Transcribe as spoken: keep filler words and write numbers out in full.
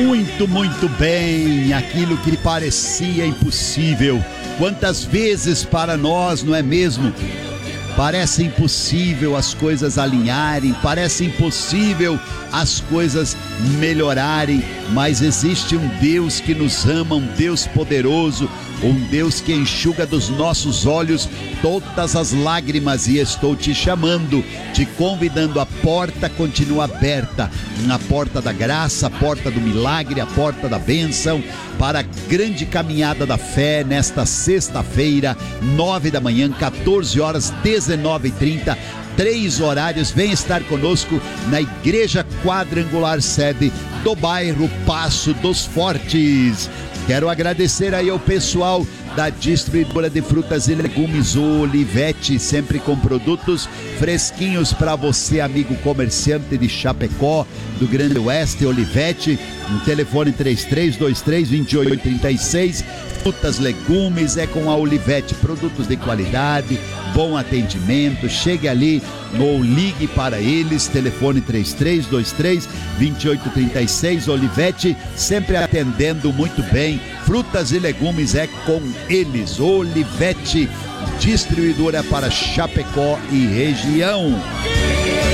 Muito, muito bem, aquilo que parecia impossível. Quantas vezes para nós, não é mesmo? Parece impossível as coisas alinharem, parece impossível as coisas melhorarem, mas existe um Deus que nos ama, um Deus poderoso, um Deus que enxuga dos nossos olhos todas as lágrimas, e estou te chamando, te convidando. A porta continua aberta, a porta da graça, a porta do milagre, a porta da bênção, para a grande caminhada da fé nesta sexta-feira, nove da manhã, quatorze horas, dezenove e trinta, três horários. Vem estar conosco na Igreja Quadrangular, sede do bairro Passo dos Fortes. Quero agradecer aí ao pessoal da distribuidora de frutas e legumes, o Olivete, sempre com produtos fresquinhos para você, amigo comerciante de Chapecó, do Grande Oeste. Olivete, um telefone três três dois três, dois oito três seis. Frutas, legumes, é com a Olivete, produtos de qualidade, bom atendimento. Chegue ali ou ligue para eles, telefone três três dois três, dois oito três seis. Olivete, sempre atendendo muito bem. Frutas e legumes é com eles. Olivete, distribuidora para Chapecó e região.